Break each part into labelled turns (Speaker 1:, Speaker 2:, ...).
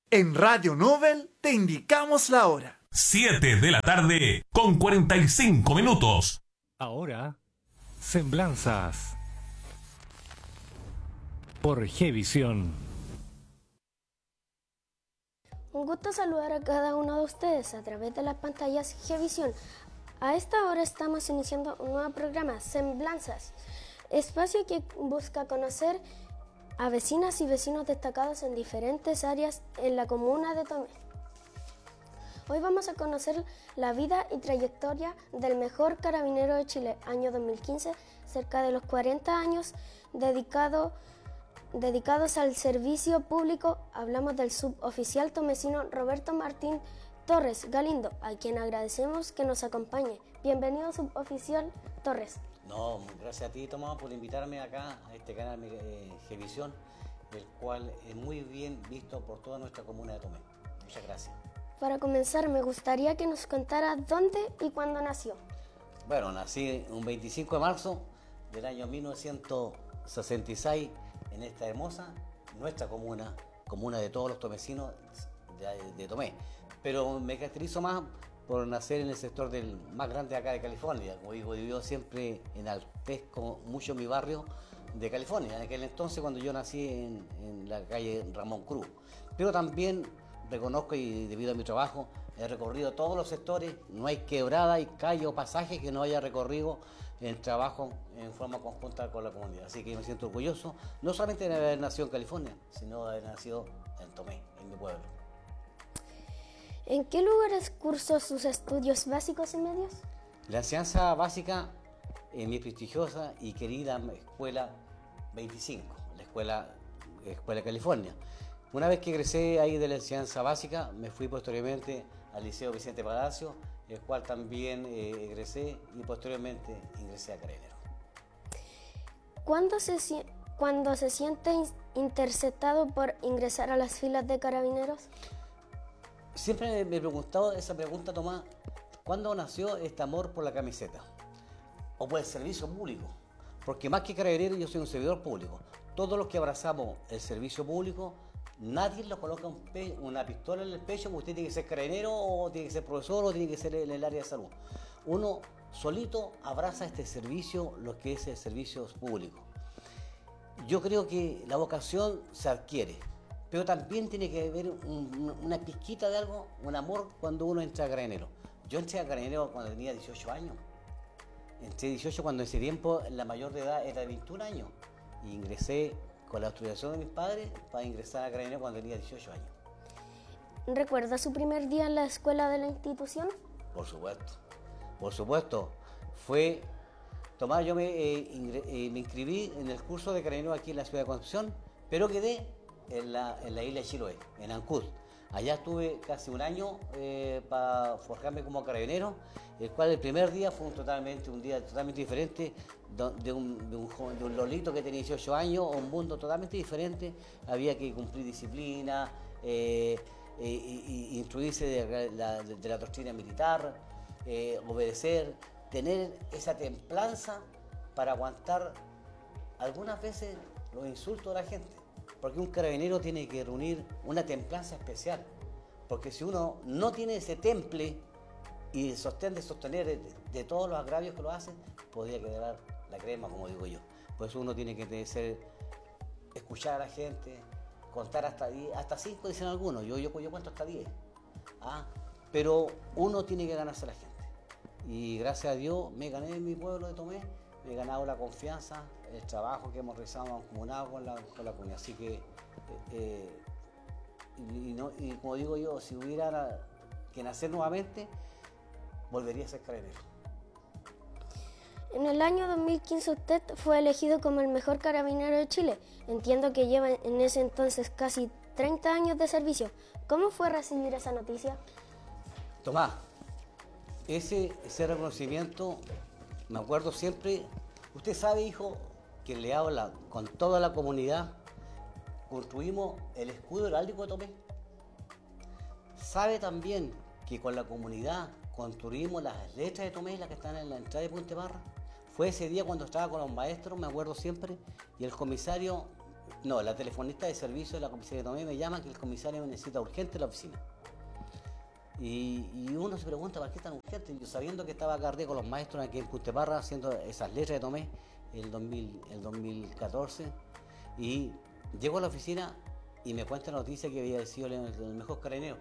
Speaker 1: En Radio Nobel te indicamos la hora.
Speaker 2: 7 de la tarde con 45 minutos.
Speaker 3: Ahora, Semblanzas por Gevisión.
Speaker 4: Un gusto saludar a cada uno de ustedes a través de las pantallas Gevisión. A esta hora estamos iniciando un nuevo programa, Semblanzas, espacio que busca conocer a vecinas y vecinos destacados en diferentes áreas en la comuna de Tomé. Hoy vamos a conocer la vida y trayectoria del mejor carabinero de Chile, año 2015, cerca de los 40 años dedicados al servicio público. Hablamos del suboficial tomecino Roberto Martín Torres Galindo, a quien agradecemos que nos acompañe. Bienvenido, suboficial Torres.
Speaker 5: No, gracias a ti, Tomás, por invitarme acá a este canal Gevisión, el cual es muy bien visto por toda nuestra comuna de Tomé. Muchas gracias.
Speaker 4: Para comenzar, me gustaría que nos contara dónde y cuándo nació.
Speaker 5: Bueno, nací un 25 de marzo del año 1966 en esta hermosa, nuestra comuna de todos los tomecinos de Tomé. Pero me caracterizo más por nacer en el sector del más grande acá de California. Como digo, yo siempre enaltezco mucho mi barrio de California, en aquel entonces cuando yo nací en la calle Ramón Cruz. Pero también reconozco, y debido a mi trabajo, he recorrido todos los sectores, no hay quebrada, y calle o pasaje que no haya recorrido en trabajo en forma conjunta con la comunidad. Así que me siento orgulloso, no solamente de haber nacido en California, sino de haber nacido en Tomé, en mi pueblo.
Speaker 4: ¿En qué lugares cursó sus estudios básicos y medios?
Speaker 5: La enseñanza básica en mi prestigiosa y querida Escuela 25, la Escuela California. Una vez que egresé ahí de la enseñanza básica, me fui posteriormente al Liceo Vicente Palacio, el cual también egresé, y posteriormente ingresé a Carabinero.
Speaker 4: ¿Cuándo se siente interceptado por ingresar a las filas de Carabineros?
Speaker 5: Siempre me he preguntado esa pregunta, Tomás, ¿cuándo nació este amor por la camiseta? O por el servicio público. Porque más que carabinero, yo soy un servidor público. Todos los que abrazamos el servicio público, nadie le coloca una pistola en el pecho porque usted tiene que ser carabinero, o tiene que ser profesor, o tiene que ser en el área de salud. Uno solito abraza este servicio, lo que es el servicio público. Yo creo que la vocación se adquiere, pero también tiene que haber una pizquita de algo, un amor cuando uno entra a Carabinero. Yo entré a Carabinero cuando tenía 18 años. Entré 18 cuando en ese tiempo la mayor de edad era de 21 años. Y ingresé con la autorización de mis padres para ingresar a Carabinero cuando tenía 18 años.
Speaker 4: ¿Recuerda su primer día en la escuela de la institución?
Speaker 5: Por supuesto. Fue, Tomás, yo me inscribí en el curso de Carabinero aquí en la ciudad de Concepción, pero quedé en la isla de Chiloé, en Ancud. Allá estuve casi un año para forjarme como carabinero, el cual el primer día fue un día totalmente diferente, de un lolito que tenía 18 años, un mundo totalmente diferente. Había que cumplir disciplina, instruirse de la doctrina militar, obedecer, tener esa templanza para aguantar algunas veces los insultos de la gente. Porque un carabinero tiene que reunir una templanza especial, porque si uno no tiene ese temple y sostener de todos los agravios que lo hacen, podría quedar la crema, como digo yo. Por eso uno tiene que escuchar a la gente, contar hasta 10, hasta 5 dicen algunos, yo cuento hasta 10. Pero uno tiene que ganarse a la gente. Y gracias a Dios me gané en mi pueblo de Tomé, me he ganado la confianza, el trabajo que hemos realizado mancomunado con la comunidad. Así que, y como digo yo, si hubiera que nacer nuevamente, volvería a ser carabinero.
Speaker 4: En el año 2015 usted fue elegido como el mejor carabinero de Chile. Entiendo que lleva en ese entonces casi 30 años de servicio. ¿Cómo fue recibir esa noticia?
Speaker 5: Tomás, ese reconocimiento, me acuerdo siempre. Usted sabe, hijo, que le habla con toda la comunidad. Construimos el escudo heráldico de Tomé. Sabe también que con la comunidad construimos las letras de Tomé, las que están en la entrada de Puente Barra. Fue ese día cuando estaba con los maestros, me acuerdo siempre, y el comisario No, la telefonista de servicio de la comisaría de Tomé me llama que el comisario me necesita urgente en la oficina. Y uno se pregunta, ¿para qué tan urgente? Yo sabiendo que estaba acá con los maestros aquí en Custeparra haciendo esas letras de Tomé el 2014, y llego a la oficina y me cuenta la noticia que había sido el mejor carabinero.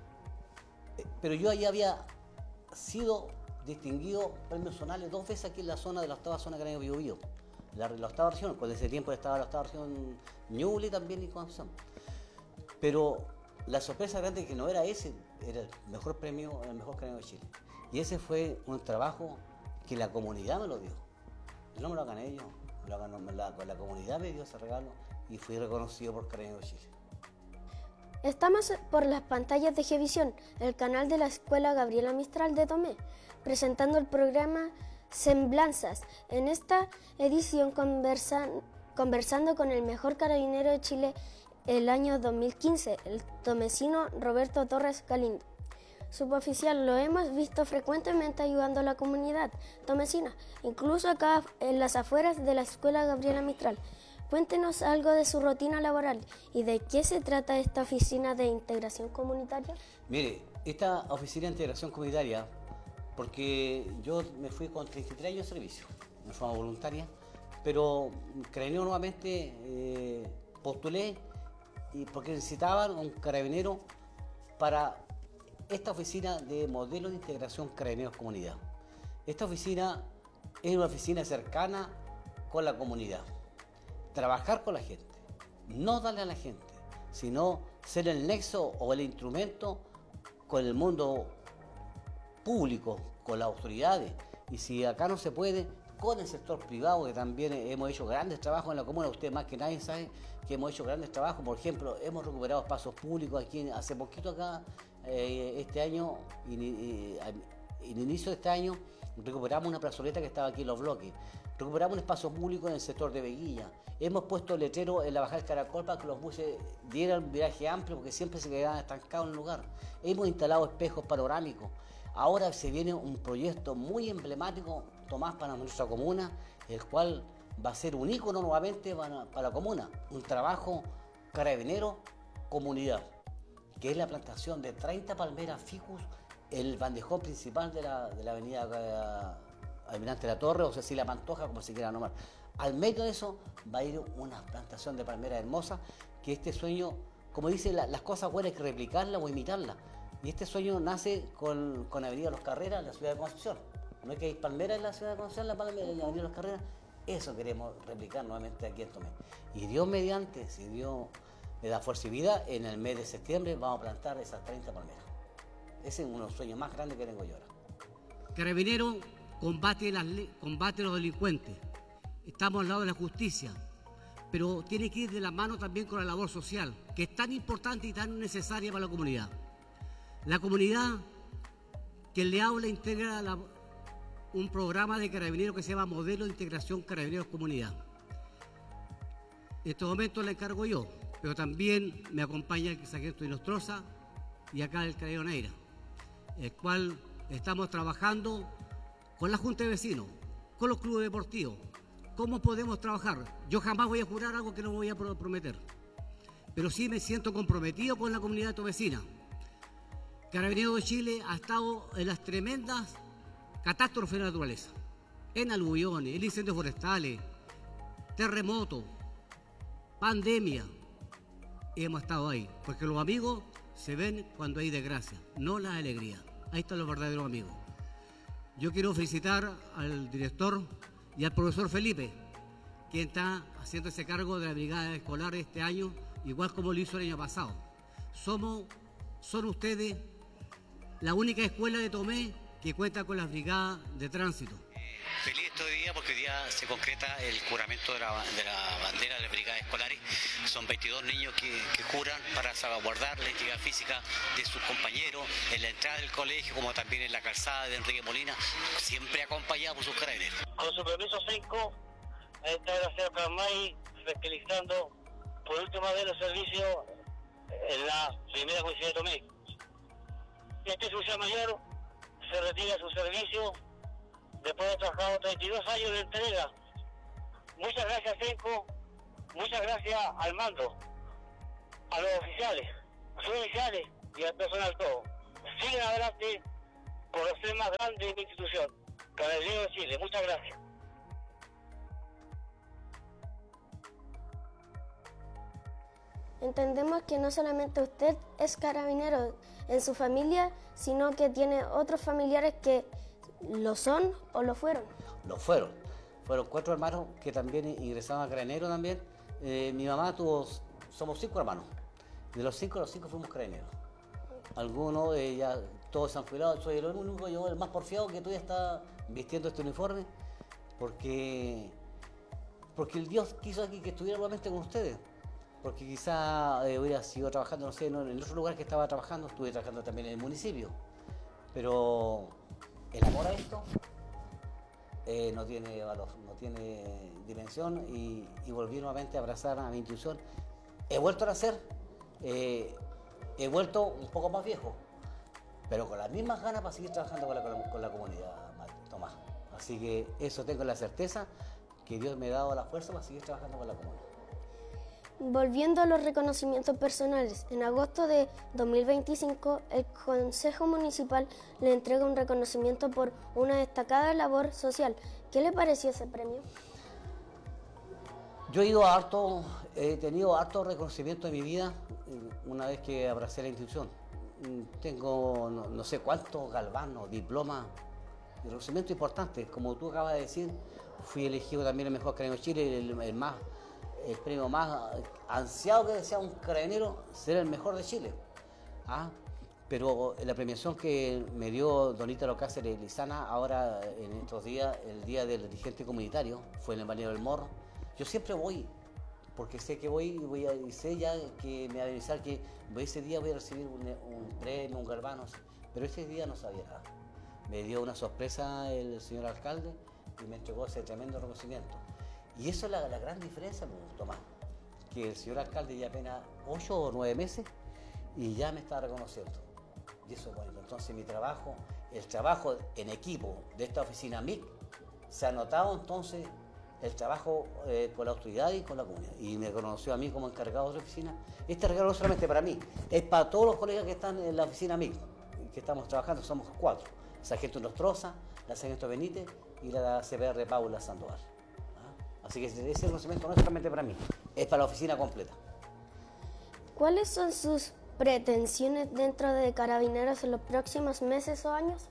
Speaker 5: Pero yo ahí había sido distinguido premios zonales 2 veces aquí en la zona de la octava zona de Carabinero Biobío. La octava región, cuando ese tiempo estaba la octava región Ñuble también y Concepción. Pero la sorpresa grande es que no era ese, era el mejor premio, el mejor carabinero de Chile. Y ese fue un trabajo que la comunidad me lo dio. Yo no me lo gané yo, la comunidad me dio ese regalo y fui reconocido por Carabinero de Chile.
Speaker 4: Estamos por las pantallas de Gevisión, el canal de la Escuela Gabriela Mistral de Tomé, presentando el programa Semblanzas. En esta edición conversando con el mejor carabinero de Chile el año 2015, el tomecino Roberto Torres Galindo. Suboficial, lo hemos visto frecuentemente ayudando a la comunidad tomecina, incluso acá en las afueras de la Escuela Gabriela Mistral. Cuéntenos algo de su rutina laboral y de qué se trata esta oficina de integración comunitaria.
Speaker 5: Mire, esta oficina de integración comunitaria, porque yo me fui con 33 años de servicio, de forma voluntaria, pero Carabinero nuevamente postulé y porque necesitaban un carabinero para esta oficina de modelo de integración Carabineros Comunidad. Esta oficina es una oficina cercana con la comunidad. Trabajar con la gente, no darle a la gente, sino ser el nexo o el instrumento con el mundo público, con las autoridades. Y si acá no se puede, con el sector privado, que también hemos hecho grandes trabajos en la comuna. Usted más que nadie sabe que hemos hecho grandes trabajos. Por ejemplo, hemos recuperado espacios públicos aquí hace poquito acá, este año, en inicio de este año, recuperamos una plazoleta que estaba aquí en los bloques. Recuperamos un espacio público en el sector de Veguilla. Hemos puesto letrero en la bajada del Caracol para que los buses dieran viraje amplio, porque siempre se quedaban estancados en el lugar. Hemos instalado espejos panorámicos. Ahora se viene un proyecto muy emblemático, Tomás, para nuestra comuna, el cual va a ser un ícono nuevamente para la comuna. Un trabajo carabinero comunidad, que es la plantación de 30 palmeras ficus en el bandejón principal de la avenida Almirante La Torre o Cecilia Pantoja, como se quiera nombrar. Al medio de eso va a ir una plantación de palmeras hermosas, que este sueño, como dice, las cosas buenas hay que replicarlas o imitarlas. Y este sueño nace con Avenida Los Carreras en la ciudad de Concepción. No es que hay palmeras en la ciudad de Concepción, la palmera en la Avenida Los Carreras. Eso queremos replicar nuevamente aquí en Tomé. Y Dios mediante, si Dios me da fuerza y vida, en el mes de septiembre vamos a plantar esas 30 palmeras. Ese es uno de los sueños más grandes que tengo yo ahora.
Speaker 6: Carabinero combate a los delincuentes. Estamos al lado de la justicia, pero tiene que ir de la mano también con la labor social, que es tan importante y tan necesaria para la comunidad. La comunidad que le habla integra un programa de carabineros que se llama Modelo de Integración Carabineros Comunidad. En estos momentos la encargo yo, pero también me acompaña el sargento Inostroza y acá el carabinero Neira, el cual estamos trabajando con la Junta de Vecinos, con los clubes deportivos. ¿Cómo podemos trabajar? Yo jamás voy a jurar algo que no voy a prometer, pero sí me siento comprometido con la comunidad tomecina. Carabineros de Chile ha estado en las tremendas catástrofes de la naturaleza, en aluviones, en incendios forestales, terremotos, pandemia. Hemos estado ahí, porque los amigos se ven cuando hay desgracia, no la alegría. Ahí están los verdaderos amigos. Yo quiero felicitar al director y al profesor Felipe, quien está haciendo ese cargo de la brigada escolar este año, igual como lo hizo el año pasado. Son ustedes la única escuela de Tomé que cuenta con las brigadas de tránsito.
Speaker 7: Feliz este día porque hoy día se concreta el juramento de la bandera de las brigadas escolares. Son 22 niños que juran para salvaguardar la integridad física de sus compañeros en la entrada del colegio, como también en la calzada de Enrique Molina, siempre acompañados por sus carabineros.
Speaker 8: Con su permiso, Senco, está la señora Carmay fiscalizando por última vez los servicios en la primera comisaría de Tomé. Este oficial mayor se retira de su servicio después de haber trabajado 32 años de entrega. Muchas gracias, Senco, muchas gracias al mando, a los oficiales, suboficiales y al personal todo. Sigan adelante por ser más grande de mi institución, Carabineros de Chile. Muchas gracias.
Speaker 4: Entendemos que no solamente usted es carabinero en su familia, sino que tiene otros familiares que lo son o lo fueron.
Speaker 5: Lo fueron. Fueron 4 hermanos que también ingresaron a Carabineros también. Mi mamá somos 5 hermanos. De los 5 fuimos carabineros. Algunos ya todos se han jubilado. Soy el único, yo el más porfiado que todavía está vistiendo este uniforme, porque el Dios quiso aquí que estuviera nuevamente con ustedes. Porque quizá hubiera sido trabajando, no sé, en otro lugar que estaba trabajando, estuve trabajando también en el municipio. Pero el amor a esto no tiene valor, no tiene dimensión, y volví nuevamente a abrazar a mi institución. He vuelto a nacer, he vuelto un poco más viejo, pero con las mismas ganas para seguir trabajando con la comunidad, Tomás. Así que eso, tengo la certeza que Dios me ha dado la fuerza para seguir trabajando con la comunidad.
Speaker 4: Volviendo a los reconocimientos personales, en agosto de 2025 el Consejo Municipal le entrega un reconocimiento por una destacada labor social. ¿Qué le pareció ese premio?
Speaker 5: Yo he tenido harto reconocimiento en mi vida una vez que abracé la institución. Tengo no sé cuántos galvanos, diplomas, reconocimientos importantes. Como tú acabas de decir, fui elegido también el mejor carabinero de Chile, el premio más ansiado que decía un carabinero, ser el mejor de Chile. Pero la premiación que me dio Donita Locáceres Lizana ahora en estos días, el día del dirigente comunitario, fue en el Balneario del Morro. Yo siempre voy, porque sé que y sé ya que me va a avisar que ese día voy a recibir un premio, un galvano, pero ese día no sabía nada. Me dio una sorpresa el señor alcalde y me entregó ese tremendo reconocimiento. Y eso es la gran diferencia, Tomás, que el señor alcalde ya apenas 8 o 9 meses y ya me está reconociendo. Y eso es bueno. Entonces mi trabajo, el trabajo en equipo de esta oficina MIC, se ha notado entonces el trabajo con la autoridad y con la comunidad. Y me reconoció a mí como encargado de la oficina. Este regalo no solamente para mí, es para todos los colegas que están en la oficina MIC, que estamos trabajando, somos 4. La sargento Nostroza, la sargento Benítez y la CPR Paula Sandoval. Así que ese reconocimiento no es solamente para mí, es para la oficina completa.
Speaker 4: ¿Cuáles son sus pretensiones dentro de Carabineros en los próximos meses o años?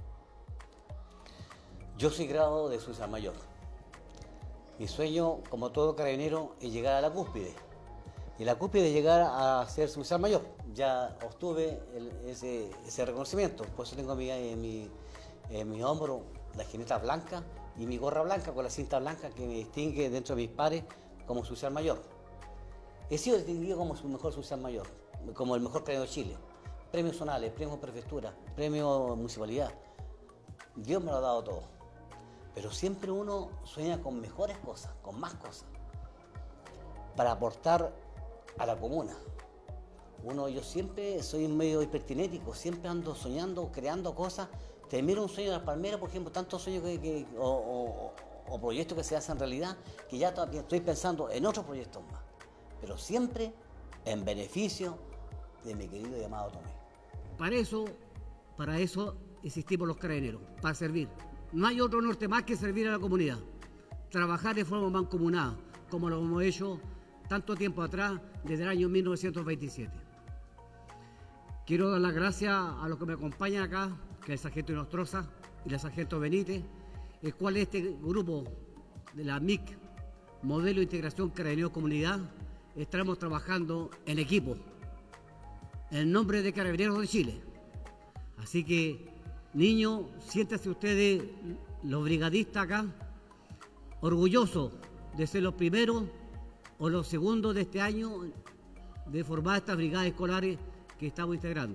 Speaker 5: Yo soy graduado de Suiza Mayor. Mi sueño, como todo carabinero, es llegar a la cúspide. Y la cúspide es llegar a ser Suiza Mayor. Ya obtuve ese reconocimiento, por eso tengo en mi hombro la jineta blanca y mi gorra blanca con la cinta blanca que me distingue dentro de mis pares como oficial mayor. He sido distinguido como su mejor oficial mayor, como el mejor carabinero de Chile. Premios zonales, premios prefectura, premios municipalidad. Dios me lo ha dado todo. Pero siempre uno sueña con mejores cosas, con más cosas, para aportar a la comuna. Yo siempre soy medio hiperkinético, siempre ando soñando, creando cosas. Te miro un sueño de las palmeras, por ejemplo, tantos sueños o proyectos que se hacen realidad, que ya todavía estoy pensando en otros proyectos más, pero siempre en beneficio de mi querido y amado Tomé.
Speaker 6: Para eso existimos los carabineros, para servir. No hay otro norte más que servir a la comunidad, trabajar de forma mancomunada, como lo hemos hecho tanto tiempo atrás, desde el año 1927. Quiero dar las gracias a los que me acompañan acá, que es el sargento Nostroza y la sargento Benítez, el cual este grupo de la MIC, Modelo de Integración Carabinero Comunidad, estaremos trabajando en equipo, en nombre de Carabineros de Chile. Así que, niños, siéntanse ustedes, los brigadistas acá, orgullosos de ser los primeros o los segundos de este año de formar estas brigadas escolares que estamos integrando.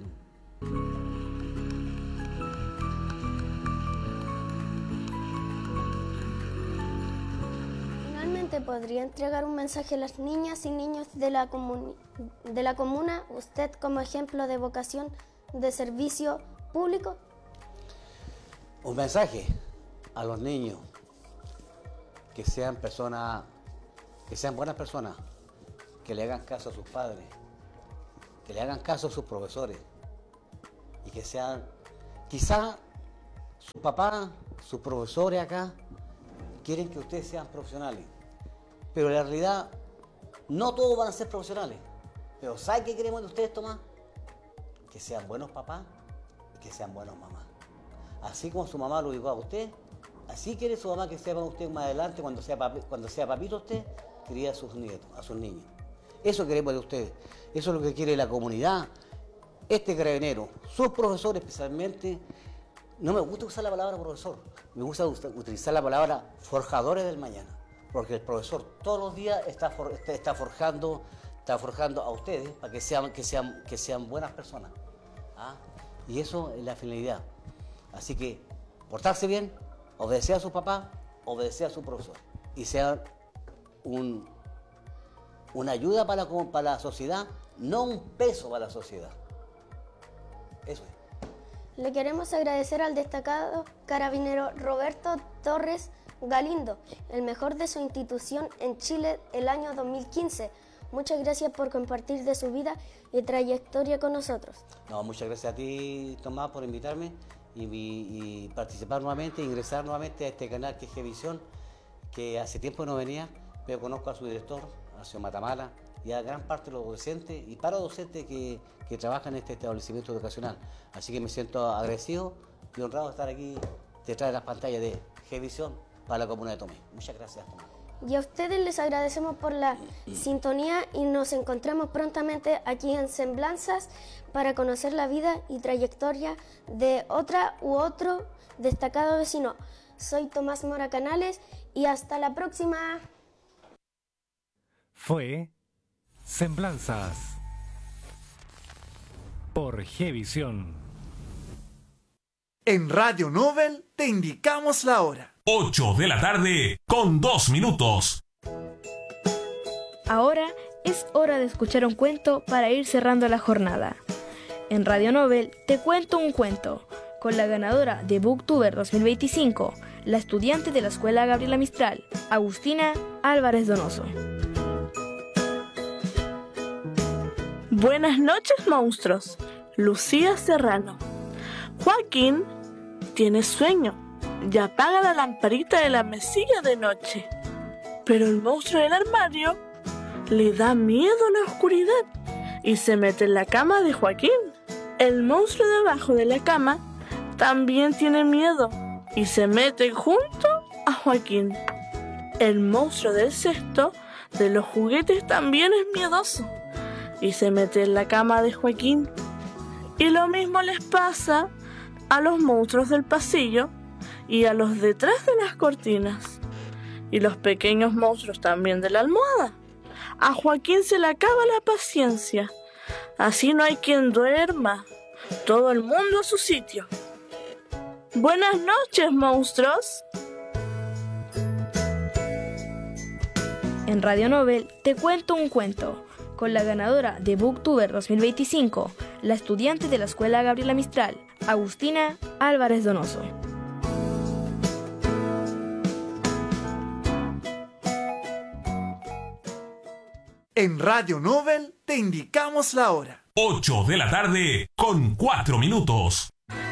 Speaker 4: Finalmente, ¿podría entregar un mensaje a las niñas y niños de la comuna, usted como ejemplo de vocación de servicio público?
Speaker 5: Un mensaje a los niños, que sean personas que sean buenas personas, que le hagan caso a sus padres, que le hagan caso a sus profesores y que sean, quizá sus papás, sus profesores acá quieren que ustedes sean profesionales, pero en la realidad no todos van a ser profesionales. Pero ¿sabe qué queremos de ustedes, Tomás? Que sean buenos papás y que sean buenos mamás. Así como su mamá lo ubicó a usted, así quiere su mamá que sepa usted más adelante, cuando sea papito usted, cría a sus nietos, a sus niños. Eso queremos de ustedes. Eso es lo que quiere la comunidad. Este carabinero, sus profesores especialmente, no me gusta usar la palabra profesor, me gusta utilizar la palabra forjadores del mañana, porque el profesor todos los días está forjando a ustedes para que sean buenas personas. ¿Ah? Y eso es la finalidad. Así que portarse bien, obedecer a sus papás, obedecer a su profesor y sean una ayuda para la sociedad, no un peso para la sociedad. Eso es.
Speaker 4: Le queremos agradecer al destacado carabinero Roberto Torres Galindo, el mejor de su institución en Chile el año 2015. Muchas gracias por compartir de su vida y trayectoria con nosotros.
Speaker 5: No, muchas gracias a ti, Tomás, por invitarme y participar nuevamente, ingresar nuevamente a este canal que es Gevisión, que hace tiempo no venía, pero conozco a su director, a señor Matamala, y a gran parte de los docentes y paradocentes que trabajan en este establecimiento educacional. Así que me siento agradecido y honrado de estar aquí detrás de las pantallas de Gevisión para la comuna de Tomé. Muchas gracias, Tomás.
Speaker 4: Y a ustedes les agradecemos por la sintonía y nos encontramos prontamente aquí en Semblanzas para conocer la vida y trayectoria de otra u otro destacado vecino. Soy Tomás Mora Canales y hasta la próxima.
Speaker 3: Fue Semblanzas por Gevisión.
Speaker 1: En Radio Nobel te indicamos la hora.
Speaker 2: 8 de la tarde con 2 minutos.
Speaker 9: Ahora es hora de escuchar un cuento para ir cerrando la jornada. En Radio Nobel te cuento un cuento, con la ganadora de Booktuber 2025, la estudiante de la Escuela Gabriela Mistral, Agustina Álvarez Donoso.
Speaker 10: Buenas noches, monstruos. Lucía Serrano. Joaquín tiene sueño y apaga la lamparita de la mesilla de noche. Pero el monstruo del armario le da miedo a la oscuridad y se mete en la cama de Joaquín. El monstruo de abajo de la cama también tiene miedo y se mete junto a Joaquín. El monstruo del cesto de los juguetes también es miedoso y se mete en la cama de Joaquín. Y lo mismo les pasa a los monstruos del pasillo y a los detrás de las cortinas. Y los pequeños monstruos también de la almohada. A Joaquín se le acaba la paciencia. Así no hay quien duerma. Todo el mundo a su sitio. Buenas noches, monstruos.
Speaker 9: En Radio Nobel te cuento un cuento, con la ganadora de Booktuber 2025, la estudiante de la Escuela Gabriela Mistral, Agustina Álvarez Donoso.
Speaker 1: En Radio Nobel te indicamos la hora.
Speaker 2: 8 de la tarde con 4 minutos.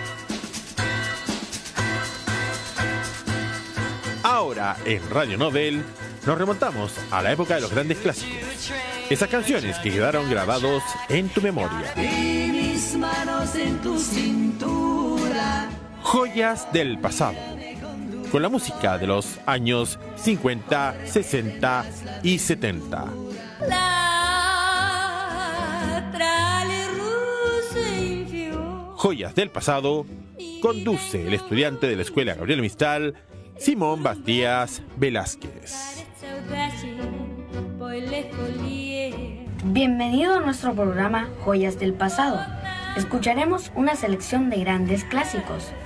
Speaker 11: Ahora en Radio Nobel nos remontamos a la época de los grandes clásicos. Esas canciones que quedaron grabados en tu memoria.
Speaker 12: Y mis manos en tu cintura.
Speaker 11: Joyas del pasado. Con la música de los años 50, 60 y 70. Joyas del pasado. Conduce el estudiante de la Escuela Gabriela Mistral, Simón Bastías Velázquez.
Speaker 13: Bienvenido a nuestro programa Joyas del Pasado. Escucharemos una selección de grandes clásicos,